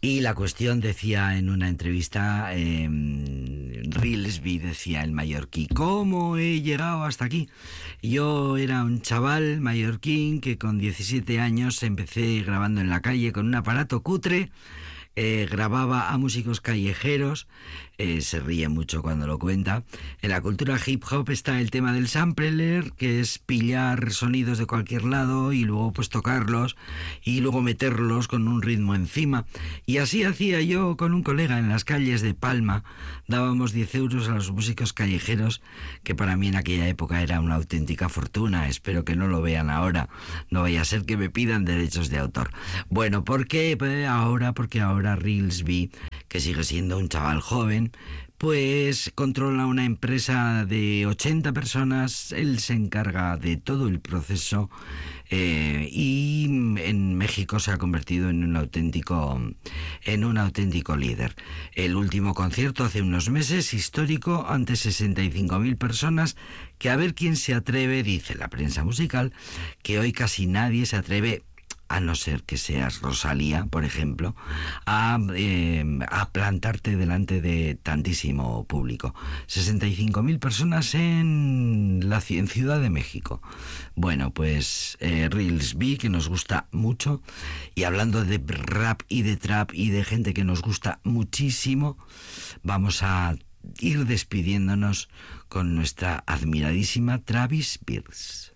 Y la cuestión, decía en una entrevista, Rilsby, decía el mallorquí, ¿cómo he llegado hasta aquí? Yo era un chaval mallorquín que con 17 años empecé grabando en la calle con un aparato cutre. Grababa a músicos callejeros, se ríe mucho cuando lo cuenta. En la cultura hip hop está el tema del sampler, que es pillar sonidos de cualquier lado y luego pues tocarlos y luego meterlos con un ritmo encima. Y así hacía yo con un colega en las calles de Palma. Dábamos 10 euros a los músicos callejeros, que para mí en aquella época era una auténtica fortuna. Espero que no lo vean ahora, no vaya a ser que me pidan derechos de autor. Bueno, ¿por qué? Porque ahora Rilsby, que sigue siendo un chaval joven, pues controla una empresa de 80 personas. Él se encarga de todo el proceso y en México se ha convertido en un auténtico líder. El último concierto hace unos meses, histórico, ante 65.000 personas, que a ver quién se atreve, dice la prensa musical, que hoy casi nadie se atreve, a no ser que seas Rosalía, por ejemplo, a plantarte delante de tantísimo público. 65.000 personas en Ciudad de México. Bueno, pues Rilsby, que nos gusta mucho, y hablando de rap y de trap y de gente que nos gusta muchísimo, vamos a ir despidiéndonos con nuestra admiradísima Travis Beers.